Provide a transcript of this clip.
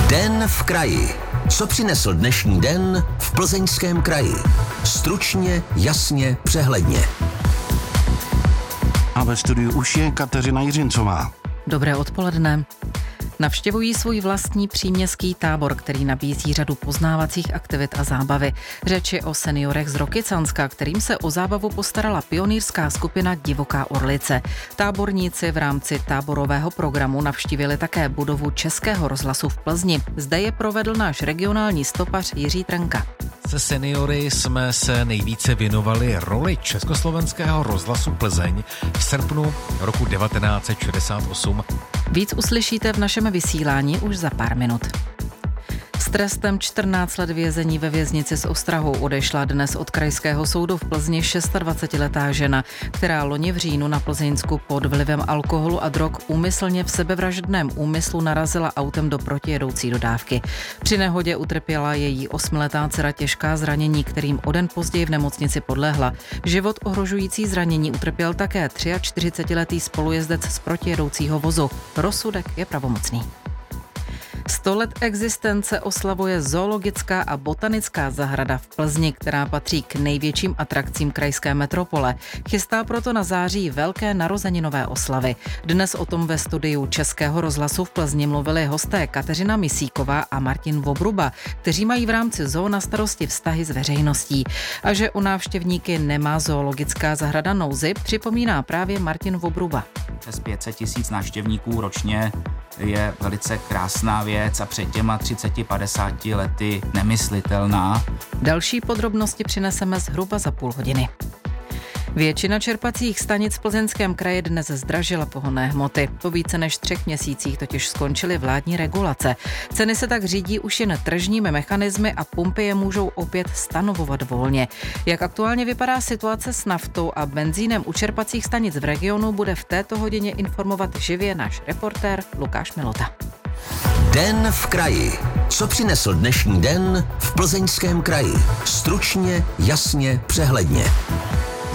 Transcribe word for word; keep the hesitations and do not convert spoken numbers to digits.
Den v kraji. Co přinesl dnešní den v Plzeňském kraji? Stručně, jasně, přehledně. A ve studiu už je Kateřina Jiřincová. Dobré odpoledne. Navštěvují svůj vlastní příměstský tábor, který nabízí řadu poznávacích aktivit a zábavy. Řeč je o seniorech z Rokycanska, kterým se o zábavu postarala pionýrská skupina Divoká Orlice. Táborníci v rámci táborového programu navštívili také budovu Českého rozhlasu v Plzni. Zde je provedl náš regionální stopař Jiří Trnka. Se seniory jsme se nejvíce věnovali roli Československého rozhlasu Plzeň v srpnu roku devatenáct set šedesát osm. Víc uslyšíte v našem vysílání už za pár minut. S trestem čtrnáct let vězení ve věznici s ostrahou odešla dnes od Krajského soudu v Plzni dvacetišestiletá žena, která loni v říjnu na Plzeňsku pod vlivem alkoholu a drog úmyslně v sebevražedném úmyslu narazila autem do protijedoucí dodávky. Při nehodě utrpěla její osmiletá dcera těžká zranění, kterým o den později v nemocnici podlehla. Život ohrožující zranění utrpěl také čtyřicetiletý spolujezdec z protijedoucího vozu. Rozsudek je pravomocný. Sto let existence oslavuje zoologická a botanická zahrada v Plzni, která patří k největším atrakcím krajské metropole. Chystá proto na září velké narozeninové oslavy. Dnes o tom ve studiu Českého rozhlasu v Plzni mluvili hosté Kateřina Misíková a Martin Vobruba, kteří mají v rámci zoo na starosti vztahy s veřejností. A že u návštěvníky nemá zoologická zahrada nouzy, připomíná právě Martin Vobruba. Přes pět set tisíc návštěvníků ročně je velice krásná věc a před těma třiceti padesáti lety nemyslitelná. Další podrobnosti přineseme zhruba za půl hodiny. Většina čerpacích stanic v Plzeňském kraji dnes zdražila pohonné hmoty. Po více než třech měsících totiž skončily vládní regulace. Ceny se tak řídí už jen tržními mechanismy a pumpy je můžou opět stanovovat volně. Jak aktuálně vypadá situace s naftou a benzínem u čerpacích stanic v regionu, bude v této hodině informovat živě náš reportér Lukáš Milota. Den v kraji. Co přinesl dnešní den v Plzeňském kraji? Stručně, jasně, přehledně.